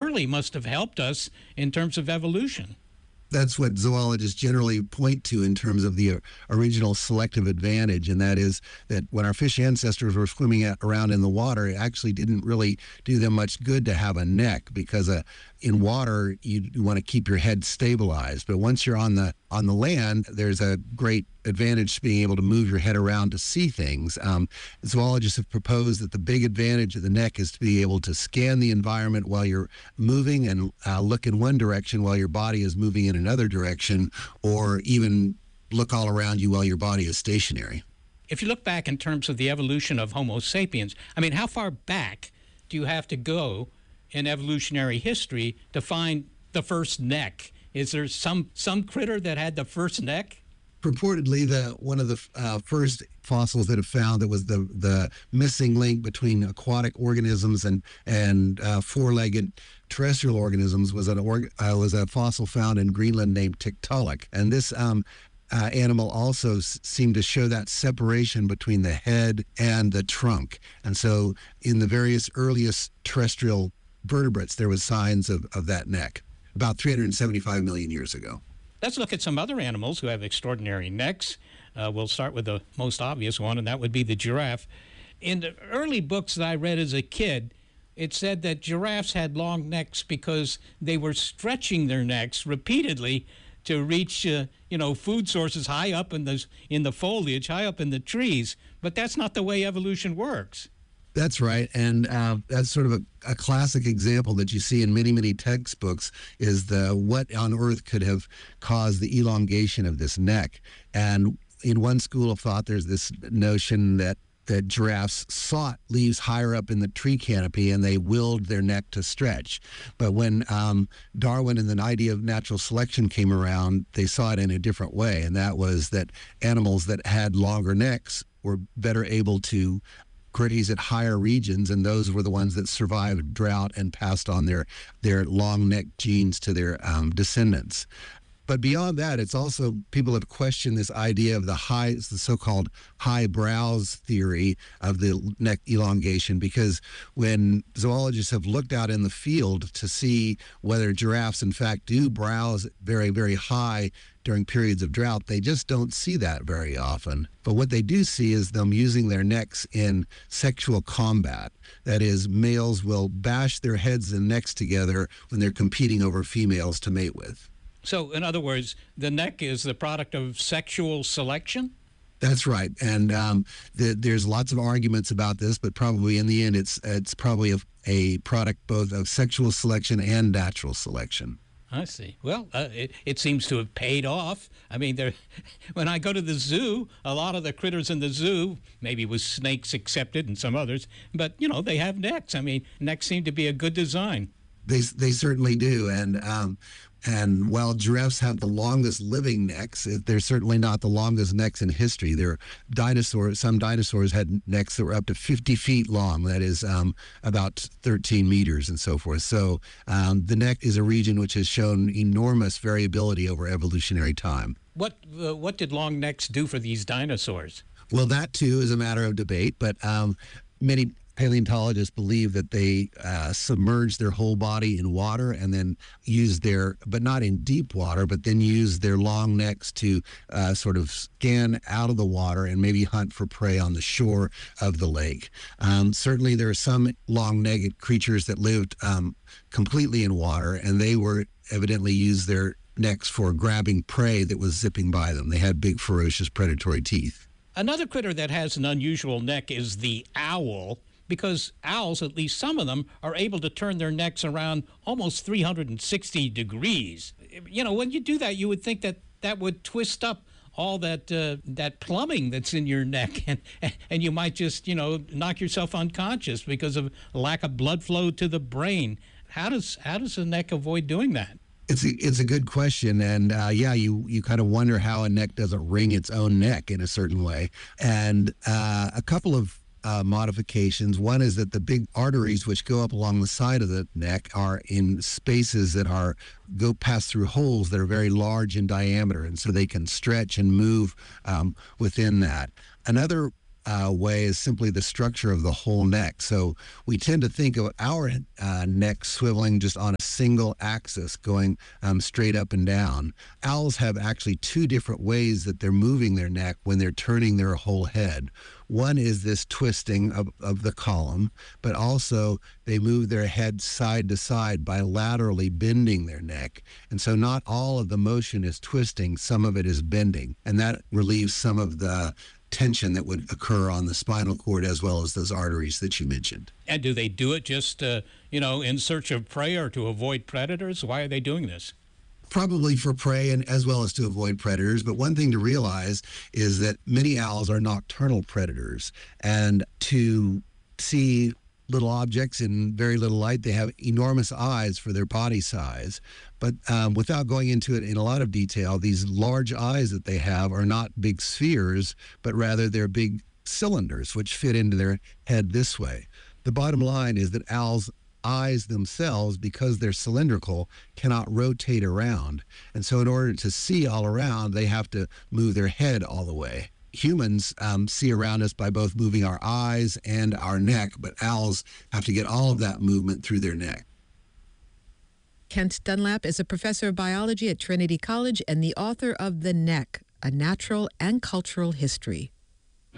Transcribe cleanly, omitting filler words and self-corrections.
surely must have helped us in terms of evolution. That's what zoologists generally point to in terms of the original selective advantage, and that is that when our fish ancestors were swimming around in the water, it actually didn't really do them much good to have a neck, because in water you want to keep your head stabilized. But once you're on the land, there's a great advantage to being able to move your head around to see things. Zoologists have proposed that the big advantage of the neck is to be able to scan the environment while you're moving and look in one direction while your body is moving in another direction, or even look all around you while your body is stationary. If you look back in terms of the evolution of Homo sapiens, I mean, how far back do you have to go in evolutionary history to find the first neck? Is there some critter that had the first neck? Purportedly, one of the first fossils that have found that was the missing link between aquatic organisms and four-legged terrestrial organisms was a fossil found in Greenland named Tiktaalik. And this animal also seemed to show that separation between the head and the trunk. And so in the various earliest terrestrial vertebrates, there was signs of that neck about 375 million years ago. Let's look at some other animals who have extraordinary necks. We'll start with the most obvious one, and that would be the giraffe. In the early books that I read as a kid, it said that giraffes had long necks because they were stretching their necks repeatedly to reach, food sources high up in the foliage, high up in the trees. But that's not the way evolution works. That's right, and that's sort of a classic example that you see in many, many textbooks is what on earth could have caused the elongation of this neck. And in one school of thought, there's this notion that giraffes sought leaves higher up in the tree canopy and they willed their neck to stretch. But when Darwin and the idea of natural selection came around, they saw it in a different way, and that was that animals that had longer necks were better able to graze at higher regions, and those were the ones that survived drought and passed on their long neck genes to their descendants. But beyond that, it's also, people have questioned this idea of the so-called high brows theory of the neck elongation, because when zoologists have looked out in the field to see whether giraffes in fact do browse very, very high during periods of drought, they just don't see that very often. But what they do see is them using their necks in sexual combat. That is, males will bash their heads and necks together when they're competing over females to mate with. So, in other words, the neck is the product of sexual selection? That's right. And there's lots of arguments about this, but probably in the end, it's probably a product both of sexual selection and natural selection. I see. Well, it seems to have paid off. I mean, when I go to the zoo, a lot of the critters in the zoo, maybe with snakes accepted and some others, but, they have necks. I mean, necks seem to be a good design. They certainly do. And while giraffes have the longest living necks, they're certainly not the longest necks in history. Some dinosaurs had necks that were up to 50 feet long. That is about 13 meters and so forth. So the neck is a region which has shown enormous variability over evolutionary time. What did long necks do for these dinosaurs? Well, that too is a matter of debate, but many paleontologists believe that they submerged their whole body in water and then used but not in deep water, but then used their long necks to sort of scan out of the water and maybe hunt for prey on the shore of the lake. Certainly there are some long-necked creatures that lived completely in water, and they were evidently used their necks for grabbing prey that was zipping by them. They had big, ferocious, predatory teeth. Another critter that has an unusual neck is the owl, because owls, at least some of them, are able to turn their necks around almost 360 degrees. When you do that, you would think that would twist up all that plumbing that's in your neck, and you might just, knock yourself unconscious because of lack of blood flow to the brain. How does the neck avoid doing that? It's a good question, and you kind of wonder how a neck doesn't wring its own neck in a certain way. And a couple of modifications. One is that the big arteries which go up along the side of the neck are in spaces that pass through holes that are very large in diameter, and so they can stretch and move within that. Another way is simply the structure of the whole neck. So we tend to think of our neck swiveling just on a single axis, going straight up and down. Owls have actually two different ways that they're moving their neck when they're turning their whole head. One is this twisting of the column, but also they move their head side to side by laterally bending their neck. And so not all of the motion is twisting, some of it is bending. And that relieves some of the tension that would occur on the spinal cord as well as those arteries that you mentioned. And do they do it just, in search of prey or to avoid predators? Why are they doing this? Probably for prey and as well as to avoid predators. But one thing to realize is that many owls are nocturnal predators. And to see little objects in very little light, they have enormous eyes for their body size. But without going into it in a lot of detail, these large eyes that they have are not big spheres, but rather they're big cylinders which fit into their head this way. The bottom line is that owls' eyes themselves, because they're cylindrical, cannot rotate around. And so in order to see all around, they have to move their head all the way. Humans see around us by both moving our eyes and our neck, but owls have to get all of that movement through their neck. Kent Dunlap is a professor of biology at Trinity College and the author of The Neck, A Natural and Cultural History.